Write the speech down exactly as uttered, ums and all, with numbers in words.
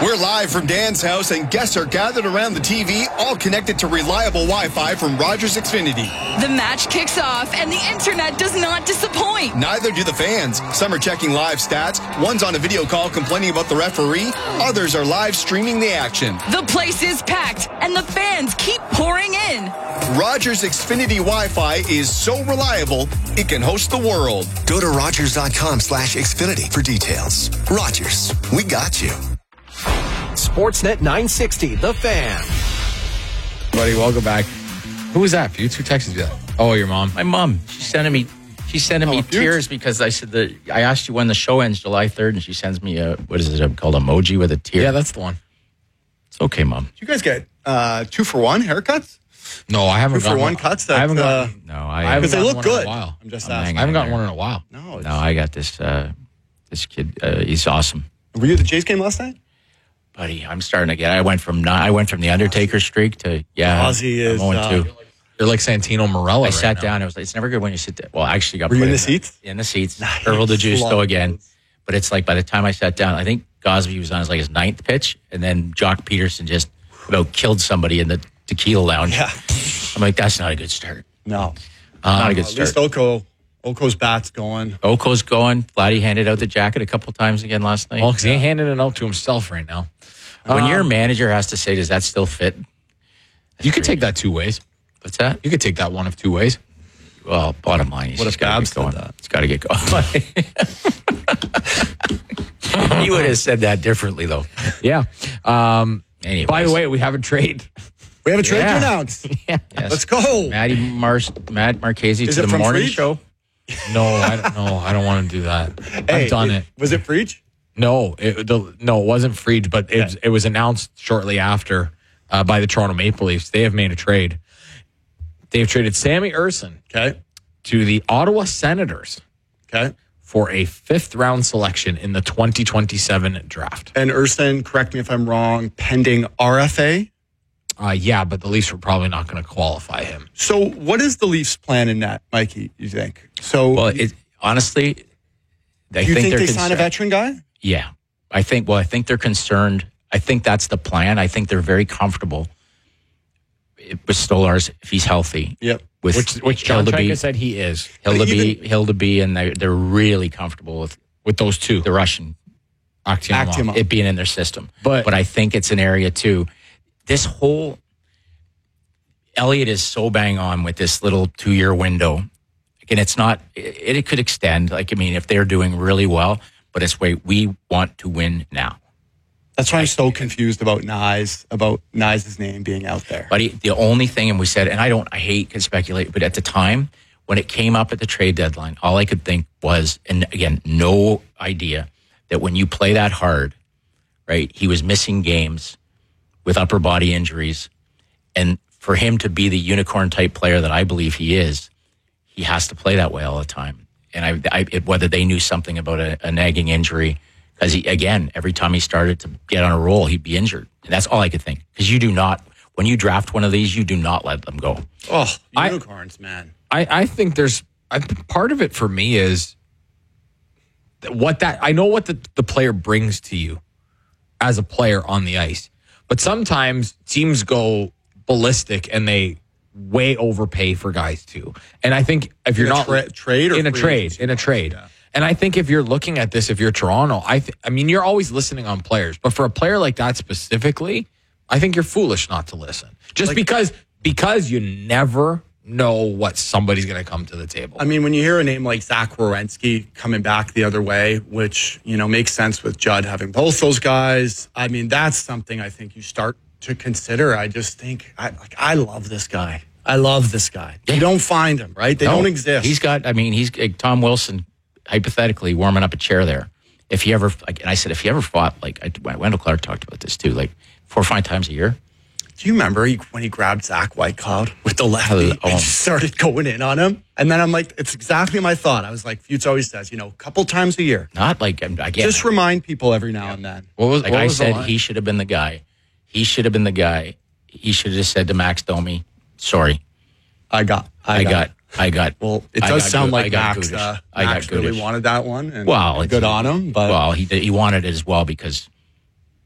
We're live from Dan's house, and guests are gathered around the T V, all connected to reliable Wi-Fi from Rogers Xfinity. The match kicks off, and the internet does not disappoint. Neither do the fans. Some are checking live stats. One's on a video call complaining about the referee. Others are live streaming the action. The place is packed, and the fans keep pouring in. Rogers Xfinity Wi-Fi is so reliable, it can host the world. Go to Rogers.com slash Xfinity for details. Rogers, we got you. Sportsnet nine sixty, The Fan. Buddy, welcome back. Who was that? Who texted you that? Oh, your mom. My mom. She's sending me. She's sending oh, me tears because I said that I asked you when the show ends, July third, and she sends me a what is it called, emoji with a tear. Yeah, that's the one. It's okay, Mom. Did you guys get uh, two for one haircuts? No, I haven't. Two for one cuts. That, I haven't gotten. Uh, no, I because they look good. In a while. I'm just I'm asking. I haven't gotten one in a while. No, no, I got this. Uh, this kid. Uh, he's awesome. Were you at the Jays game last night? Buddy, I'm starting to get. I went from I went from the Undertaker streak to yeah. Ozzy is. I'm Uh, too. You're like Santino Marella. I right sat now. down. It was. It's never good when you sit down. Well, I actually got. Were put you in in the seats? In the seats. Nice. Earl DeGiusto Love again. those. But it's like by the time I sat down, I think Gosby was on his like his ninth pitch, and then Jock Peterson just about killed somebody in the tequila lounge. Yeah. I'm like, that's not a good start. No, Uh, not a good at start. least Oko, Oko's bat's going. Oko's going. Vladdy handed out the jacket a couple times again last night. Well, because he ain't handing it out to himself right now. When Um, your manager has to say, does that still fit? You could take that two ways. What's that? You could take that one of two ways. Well, bottom line, he's What just if got to Babs get going. did that? It's got to get going. He would have said that differently, though. Yeah. Um, Anyways. by the way, we have a trade. We have a trade Yeah. to announce. yeah. Yes. Let's go. Maddie Mars, Matt Marchese Is to it the from morning Freach? show. No, I don't know. I don't want to do that. Hey, I've done it. Was it Freach? No, it, the, no, it wasn't Freed, but it, Okay. it was announced shortly after uh, by the Toronto Maple Leafs. They have made a trade. They've traded Sammy Urson Okay. to the Ottawa Senators Okay. for a fifth round selection in the twenty twenty-seven draft. And Urson, correct me if I'm wrong, pending R F A. Uh, yeah, but the Leafs were probably not going to qualify him. So what is the Leafs' plan in that, Mikey, you think? So Well, it, honestly, I do you think, think, they're they sign a concerned- veteran guy? Yeah. I think, well, I think they're concerned. I think that's the plan. I think they're very comfortable with Stolarz if he's healthy. Yep. With Which, which John Hildeby, Trenka said he is Hildeby, Hildeby, and they're, they're really comfortable with with those two. the Russian, Akhtiamov. Akhtiamov. it being in their system. But- but I think it's an area too. This whole Elliott is so bang on with this little two year window. Again, it's not. It, it could extend. Like I mean, if they're doing really well, but it's wait. We want to win now. That's why I'm so confused about Nyes, about Nyes' name being out there. But he, the only thing, and we said, and I don't, I hate to speculate, but at the time when it came up at the trade deadline, all I could think was, and again, no idea that when you play that hard, right? He was missing games with upper body injuries, and for him to be the unicorn type player that I believe he is, he has to play that way all the time. And I, I it, whether they knew something about a, a nagging injury. Because, he, again, every time he started to get on a roll, he'd be injured. And that's all I could think. Because you do not, when you draft one of these, you do not let them go. Oh, I- unicorns, man. I, I think there's I, part of it for me is that what that I know what the, the player brings to you as a player on the ice, but sometimes teams go ballistic and they way overpay for guys too. And I think if you're In a not tra- trade or in a free trade agency? in a trade. Yeah. And I think if you're looking at this, if you're Toronto, I th- I mean, you're always listening on players, but for a player like that specifically, I think you're foolish not to listen. Just Like- because because you never know what somebody's going to come to the table. I mean, when you hear a name like Zach Werenski coming back the other way, which, you know, makes sense with Judd having both those guys, I mean, that's something I think you start to consider. I just think, I like, I love this guy. I love this guy. Yeah. You don't find him, right? They No, don't exist. He's got, I mean, he's like Tom Wilson, hypothetically, warming up a chair there. If he ever, like, and I said, if he ever fought, like, I, Wendell Clark talked about this too, like four or five times a year. Do you remember he, when he grabbed Zach Whitecloud with the lefty Oh. and just started going in on him? And then I'm like, it's exactly my thought. I was like, Fuchs always says, you know, a couple times a year. Not like, again, Just remind people every now and then. what was, like what I was the said, line? he should have been the guy. He should have been the guy. He should have just said to Max Domi, sorry, I got, I, I got. got, I got. Well, it I does got sound good- I like got Max, Gudish. uh, I got Max really Gudish. wanted that one. And Well, good it's- on him. But well, he he wanted it as well because